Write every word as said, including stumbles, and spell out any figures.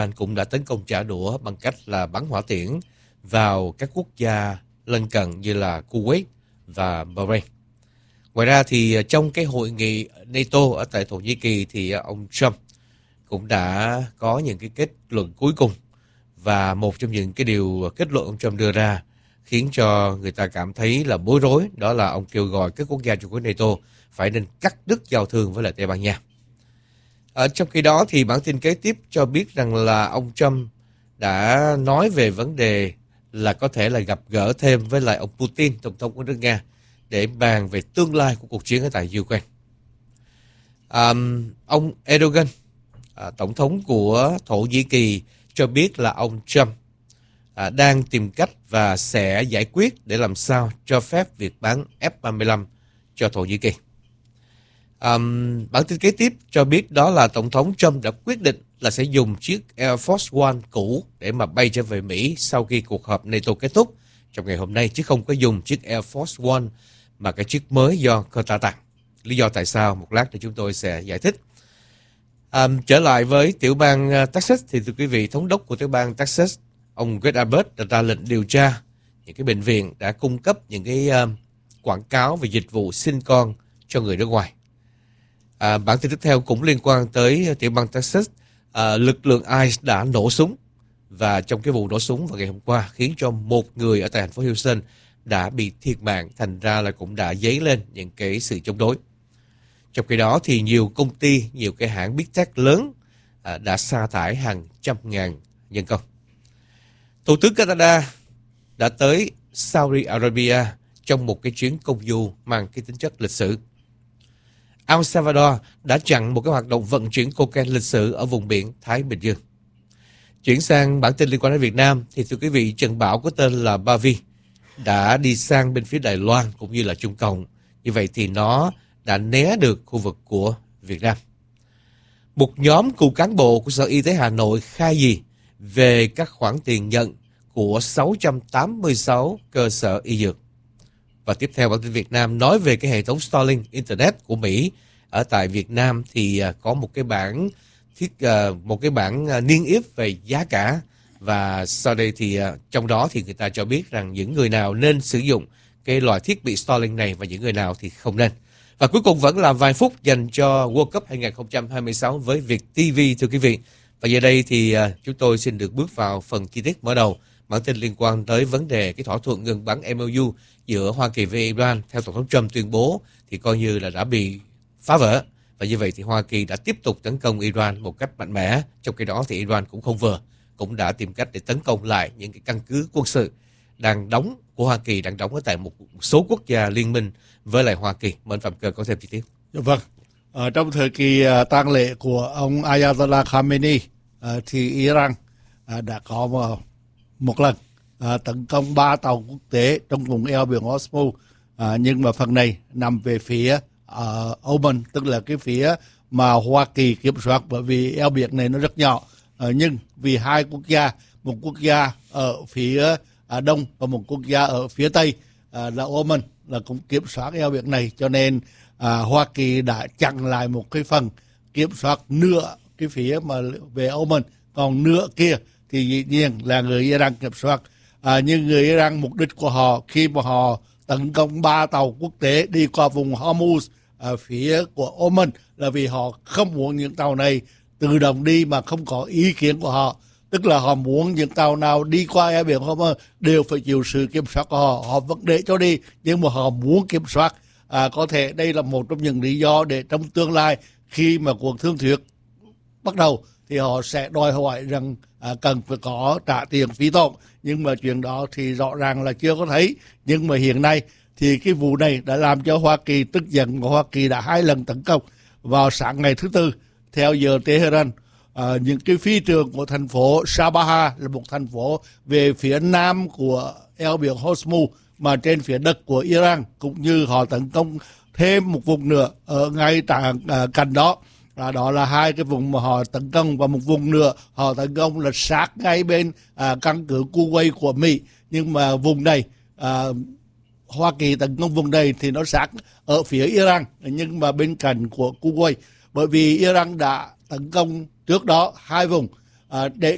Anh cũng đã tấn công trả đũa bằng cách là bắn hỏa tiễn vào các quốc gia lân cận như là Kuwait và Bahrain. Ngoài ra thì trong cái hội nghị NATO ở tại Thổ Nhĩ Kỳ thì ông Trump cũng đã có những cái kết luận cuối cùng, và một trong những cái điều kết luận ông Trump đưa ra khiến cho người ta cảm thấy là bối rối, đó là ông kêu gọi các quốc gia trong khối NATO phải nên cắt đứt giao thương với lại Tây Ban Nha. Ở trong khi đó thì bản tin kế tiếp cho biết rằng là ông Trump đã nói về vấn đề là có thể là gặp gỡ thêm với lại ông Putin, tổng thống của nước Nga, để bàn về tương lai của cuộc chiến ở tại Ukraine. À, ông Erdogan, à, tổng thống của Thổ Nhĩ Kỳ, cho biết là ông Trump à, đang tìm cách và sẽ giải quyết để làm sao cho phép việc bán F ba mươi lăm cho Thổ Nhĩ Kỳ. Um, bản tin kế tiếp cho biết đó là Tổng thống Trump đã quyết định là sẽ dùng chiếc Air Force One cũ để mà bay trở về Mỹ sau khi cuộc họp NATO kết thúc trong ngày hôm nay, chứ không có dùng chiếc Air Force One mà cái chiếc mới do Qatar tặng. Lý do tại sao một lát thì chúng tôi sẽ giải thích. Um, trở lại với tiểu bang uh, Texas thì thưa quý vị, thống đốc của tiểu bang Texas, ông Greg Abbott đã ra lệnh điều tra những cái bệnh viện đã cung cấp những cái uh, quảng cáo về dịch vụ sinh con cho người nước ngoài. À, bản tin tiếp theo cũng liên quan tới tiểu bang Texas. À, lực lượng i xê đã nổ súng, và trong cái vụ nổ súng vào ngày hôm qua khiến cho một người ở tại thành phố Houston đã bị thiệt mạng, thành ra là cũng đã dấy lên những cái sự chống đối. Trong khi đó thì nhiều công ty, nhiều cái hãng Big Tech lớn à, đã sa thải hàng trăm ngàn nhân công. Thủ tướng Canada đã tới Saudi Arabia trong một cái chuyến công du mang cái tính chất lịch sử. El Salvador đã chặn một cái hoạt động vận chuyển cocaine lịch sử ở vùng biển Thái Bình Dương. Chuyển sang bản tin liên quan đến Việt Nam thì thưa quý vị, trận bão có tên là Ba Vi đã đi sang bên phía Đài Loan cũng như là Trung Cộng. Như vậy thì nó đã né được khu vực của Việt Nam. Một nhóm cựu cán bộ của Sở Y tế Hà Nội khai gì về các khoản tiền nhận của sáu trăm tám mươi sáu cơ sở y dược. Và tiếp theo bản tin Việt Nam nói về cái hệ thống Starlink Internet của Mỹ ở tại Việt Nam thì có một cái bảng thiết một cái bảng niêm yết về giá cả, và sau đây thì trong đó thì người ta cho biết rằng những người nào nên sử dụng cái loại thiết bị Starlink này và những người nào thì không nên. Và cuối cùng vẫn là vài phút dành cho World Cup hai không hai sáu với Việt ti vi thưa quý vị. Và giờ đây thì chúng tôi xin được bước vào phần chi tiết mở đầu. Bản tin liên quan tới vấn đề cái thỏa thuận ngừng bắn em o u giữa Hoa Kỳ với Iran, theo Tổng thống Trump tuyên bố thì coi như là đã bị phá vỡ. Và như vậy thì Hoa Kỳ đã tiếp tục tấn công Iran một cách mạnh mẽ. Trong khi đó thì Iran cũng không vừa, cũng đã tìm cách để tấn công lại những cái căn cứ quân sự đang đóng của Hoa Kỳ, đang đóng ở tại một số quốc gia liên minh với lại Hoa Kỳ. Mời anh Phạm Cơ có thêm chi tiết. Vâng, ở trong thời kỳ uh, tang lễ của ông Ayatollah Khamenei uh, thì Iran uh, đã có một, một lần uh, tấn công ba tàu quốc tế trong vùng eo biển Hormuz, uh, nhưng mà phần này nằm về phía uh, Oman, tức là cái phía mà Hoa Kỳ kiểm soát, bởi vì eo biển này nó rất nhỏ. Uh, nhưng vì hai quốc gia, một quốc gia ở phía uh, đông và một quốc gia ở phía tây uh, là Oman, là cũng kiểm soát eo biển này, cho nên à, Hoa Kỳ đã chặn lại một cái phần kiểm soát nửa cái phía mà về Oman, còn nửa kia thì dĩ nhiên là người Iran kiểm soát. À, nhưng người Iran, mục đích của họ khi mà họ tấn công ba tàu quốc tế đi qua vùng Hormuz ở phía của Oman là vì họ không muốn những tàu này tự động đi mà không có ý kiến của họ. Tức là họ muốn những tàu nào đi qua eo biển Hormuz đều phải chịu sự kiểm soát của họ. Họ vẫn để cho đi, nhưng mà họ muốn kiểm soát. À, có thể đây là một trong những lý do để trong tương lai khi mà cuộc thương thuyết bắt đầu thì họ sẽ đòi hỏi rằng à, cần phải có trả tiền phí tổn. Nhưng mà chuyện đó thì rõ ràng là chưa có thấy. Nhưng mà hiện nay thì cái vụ này đã làm cho Hoa Kỳ tức giận, và Hoa Kỳ đã hai lần tấn công vào sáng ngày thứ Tư theo giờ Tehran. À, những cái phi trường của thành phố Sabaha là một thành phố về phía nam của eo biển Hormuz mà trên phía đất của Iran, cũng như họ tấn công thêm một vùng nữa ở ngay tại à, cạnh đó. À, đó là hai cái vùng mà họ tấn công, và một vùng nữa họ tấn công là sát ngay bên à, căn cứ Kuwait của Mỹ. Nhưng mà vùng này à, Hoa Kỳ tấn công vùng này thì nó sát ở phía Iran, nhưng mà bên cạnh của Kuwait, bởi vì Iran đã tấn công trước đó hai vùng à, để